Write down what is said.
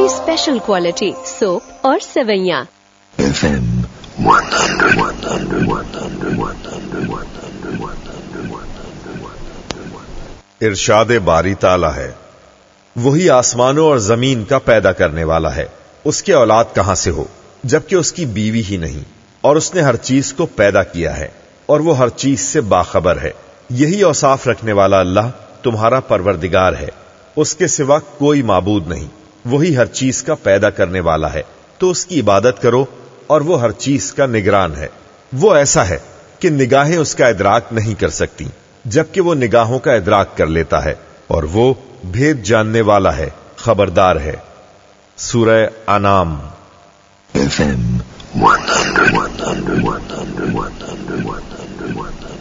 की special quality soap और सेवैयां। FM 100. इरशाद बारी ताला है, वही आसमानों और जमीन का पैदा करने वाला है। उसके औलाद कहां से हो जबकि उसकी बीवी ही नहीं, और उसने हर चीज को पैदा किया है और वो हर चीज से बाखबर है। यही औसाफ रखने वाला अल्लाह तुम्हारा परवरदिगार है, उसके सिवा कोई माबूद नहीं। वही हर चीज का पैदा करने वाला है, तो उसकी इबादत करो और वो हर चीज का निगरान है। वो ऐसा है कि निगाहें उसका इदराक नहीं कर सकती, जबकि वो निगाहों का इदराक कर लेता है, और वो भेद जानने वाला है, खबरदार है। सूरह अनाम। FM 100.